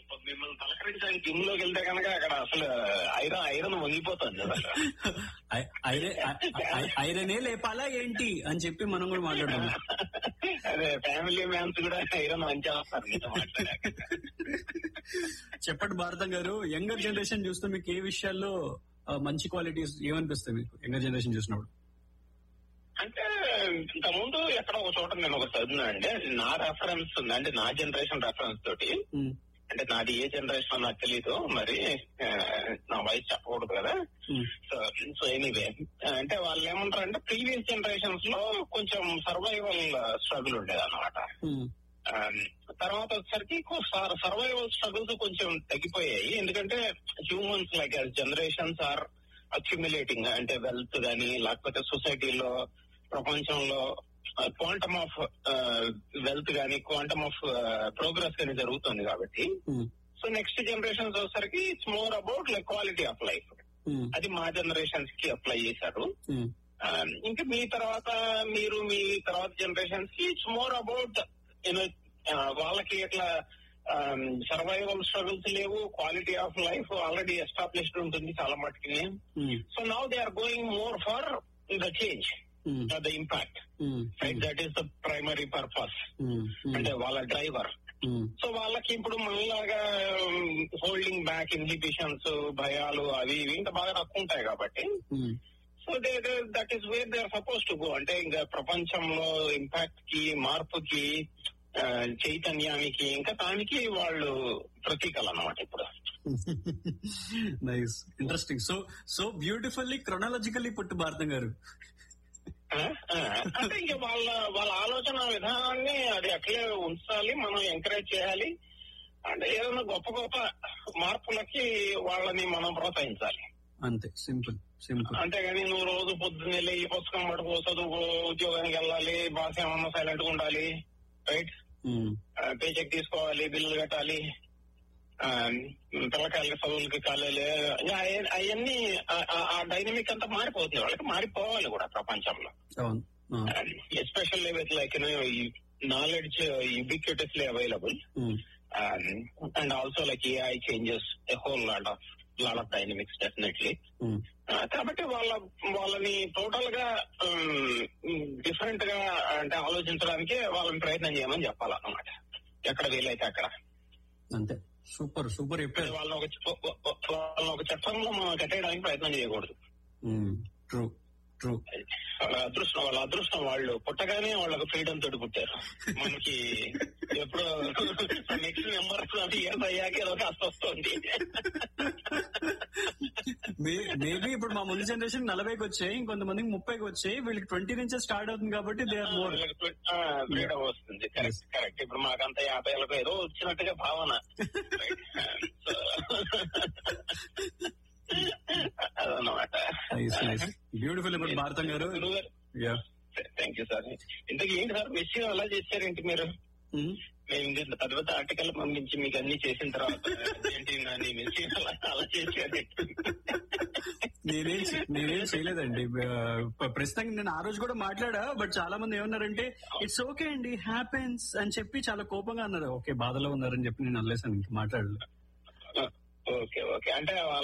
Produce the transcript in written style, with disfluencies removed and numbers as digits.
మిమ్మల్ని పలకరించడానికి జిమ్ లోకి వెళ్తే కనుక అక్కడ అసలు ఐరన్ వంగిపోతుంది కదా. ఐరనే లేపాలా ఏంటి అని చెప్పి మనం కూడా మాట్లాడుతున్నాం. అదే ఫ్యామిలీ మ్యాన్స్ కూడా ఐరన్ వంచేస్తారు మాట్లాడాక. చెప్పండి భారతం గారు, యంగర్ జనరేషన్ చూస్తే మీకు ఏ విషయాల్లో మంచి క్వాలిటీస్ ఏమనిపిస్తాయి మీకు యంగర్ జనరేషన్ చూసినప్పుడు? అంటే ఇంతకుముందు ఎక్కడ ఒక చోట నేను ఒక చదివినా అండి, నా రెఫరెన్స్ ఉంది అంటే నా జనరేషన్ రెఫరెన్స్ తోటి, అంటే నాది ఏ జనరేషన్ నాకు తెలీదు మరి, నా వయసు చెప్పకూడదు కదా. సో ఎనీవే అంటే వాళ్ళు ఏమంటారు అంటే ప్రీవియస్ జనరేషన్స్ లో కొంచెం సర్వైవల్ స్ట్రగుల్ ఉండేది అన్నమాట. తర్వాత వచ్చేసరికి సర్వైవల్ స్ట్రగుల్స్ కొంచెం తగ్గిపోయాయి. ఎందుకంటే humans like generations are accumulating, అంటే వెల్త్ గానీ లేకపోతే సొసైటీలో ప్రపంచంలో క్వాంటమ్ ఆఫ్ వెల్త్ గానీ క్వాంటమ్ ఆఫ్ ప్రోగ్రెస్ గానీ జరుగుతుంది కాబట్టి, సో నెక్స్ట్ జనరేషన్స్ వచ్చేసరికి it's more about like quality of life. అది మా జనరేషన్స్ కి అప్లై చేశారు. ఇంకా మీ తర్వాత జనరేషన్స్ కి ఇట్స్ మోర్ అబౌట్ యూనో వాళ్ళకి ఇట్లా సర్వైవల్ స్ట్రగుల్స్ లేవు, quality of life already established ఉంటుంది చాలా మటుకి. So now they are going more for the change, the impact, right? That is the primary purpose, అంటే వాళ్ళ డ్రైవర్. సో వాళ్ళకి ఇప్పుడు మనలాగా హోల్డింగ్ బ్యాక్ ఇన్హిబిషన్స్, భయాలు అవి ఇవి ఇంకా బాగా తక్కువ ఉంటాయి కాబట్టి, so that is where they are suppose to go. అంటే ఇంకా ప్రపంచంలో ఇంపాక్ట్ కి, మార్పుకి, చైతన్యానికి, ఇంకా దానికి వాళ్ళు ప్రతీకలు అన్నమాట ఇప్పుడు. Nice, interesting. సో బ్యూటిఫుల్లీ క్రొనాలజికల్లీ పుట్టు భారతం గారు. అంటే ఇంకా వాళ్ళ ఆలోచన విధానాన్ని అది అట్లే ఉంచాలి, మనం ఎంకరేజ్ చేయాలి. అంటే ఏదైనా గొప్ప గొప్ప మార్పులకి వాళ్ళని మనం ప్రోత్సహించాలి. అంతే, సింపుల్. అంతేగాని నువ్వు రోజు పొద్దున్న వెళ్ళి ఈ పుస్తకం పడుకో, చదువుకో, ఉద్యోగానికి వెళ్ళాలి, భాష ఏమన్నా సైలెంట్ గా ఉండాలి, రైట్? పే చెక్ తీసుకోవాలి, బిల్లులు కట్టాలి, పిల్లకాయలకి చదువులకి కాలేలే, అవన్నీ ఆ డైనమిక్ అంతా మారిపోతుంది. వాళ్ళకి మారిపోవాలి కూడా ప్రపంచంలో, especially with like knowledge యుబిక్యూటస్లీ available, and also like AI changes a whole lot of dynamics definitely. కాబట్టి వాళ్ళని టోటల్ గా డిఫరెంట్ గా అంటే ఆలోచించడానికి వాళ్ళని ప్రయత్నం చేయమని చెప్పాలన్నమాట, ఎక్కడ వీలైతే అక్కడ. అంతే, సూపర్ చెప్పారు. వాళ్ళని ఒక చట్టంలో మనం కట్టేయడానికి ప్రయత్నం చేయకూడదు. ట్రూ. వాళ్ళ అదృష్టం వాళ్ళు పుట్టగానే వాళ్ళకు ఫ్రీడమ్ తోటి పుట్టారు. మనకి ఎప్పుడు నెక్స్ట్ నెంబర్స్ ఇయర్స్ అయ్యాక ఏదో కాస్త వస్తుంది. మేబీ ఇప్పుడు మా ముందు జనరేషన్ 40కి వచ్చాయి, ఇంకొంతమందికి 30కి వచ్చాయి, వీళ్ళకి 20 నుంచే స్టార్ట్ అవుతుంది కాబట్టి దే ఆర్ మోర్ ఫ్రీడమ్ వస్తుంది. కరెక్ట్. ఇప్పుడు మాకంతా 50 ఏదో వచ్చినట్టుగా భావన. అదన్నమాట. బ్యూటిఫుల్ భారతం గారు. Thank you sir. ఇంతకీ ఏంటి సార్ మెసేజ్ అలా చేశారేంటి మీరు? మేము పెద్ద పెద్ద ఆర్టికల్ పంపించి మీకు అన్ని చేసిన తర్వాత ఏంటి మెసేజ్ అలా చేశారు? నేనేం చేయలేదండి. ప్రస్తుతానికి నేను ఆ రోజు కూడా మాట్లాడా, బట్ చాలా మంది ఏమన్నారంటే ఇట్స్ ఓకే అండి, హ్యాపెన్స్ అని చెప్పి చాలా కోపంగా అన్నారు. ఓకే, బాధలో ఉన్నారని చెప్పి నేను అనలేసాను, ఇంకా మాట్లాడలేదు. ఓకే అంటే